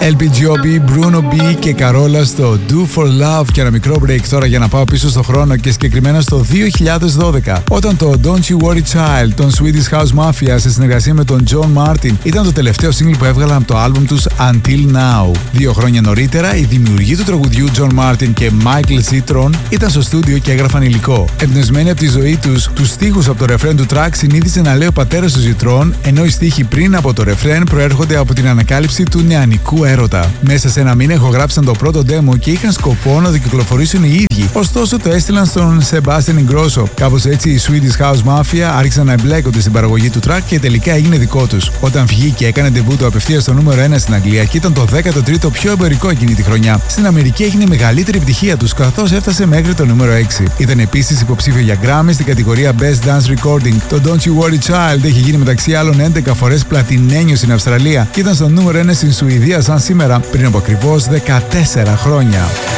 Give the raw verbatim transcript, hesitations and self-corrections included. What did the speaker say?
ελ πι Joby, Bruno B και Carola στο Do for Love. Και ένα μικρό break τώρα για να πάω πίσω στο χρόνο και συγκεκριμένα στο δύο χιλιάδες δώδεκα, όταν το Don't You Worry Child των Swedish House Mafia σε συνεργασία με τον John Martin ήταν το τελευταίο single που έβγαλαν από το άλμπουμ τους Until Now. Δύο χρόνια νωρίτερα, οι δημιουργοί του τραγουδιού John Martin και Michael Citron ήταν στο στούντιο και έγραφαν υλικό. Εμπνευσμένοι από τη ζωή τους, τους στίχους από το ρεφρέν του track συνήθιζε να λέει ο πατέρας του Citron, ενώ οι στίχοι πριν από το ρεφρέν προέρχονται από την ανακάλυψη του νεανικού έρωτα. Μέσα σε ένα μήνα ηχογράψαν το πρώτο demo και είχαν σκοπό να το κυκλοφορήσουν οι ίδιοι. Ωστόσο το έστειλαν στον Sebastian Ingrosso. Κάπως έτσι οι Swedish House Mafia άρχισαν να εμπλέκονται στην παραγωγή του track και τελικά έγινε δικό τους. Όταν βγήκε, έκανε ντεμπούτο απευθείας στο νούμερο ένα στην Αγγλία και ήταν το δέκατο τρίτο πιο εμπορικό εκείνη τη χρονιά. Στην Αμερική έγινε μεγαλύτερη επιτυχία τους, καθώς έφτασε μέχρι το νούμερο έξι. Ήταν επίσης υποψήφιο για Grammy στην κατηγορία Best Dance Recording. Το Don't You Worry Child έχει γίνει μεταξύ άλλων έντεκα φορές πλατινένιο στην Αυστραλία και ήταν στο νούμερο ένα στην Σουηδία σαν σήμερα πριν από ακριβώς δεκατέσσερα χρόνια.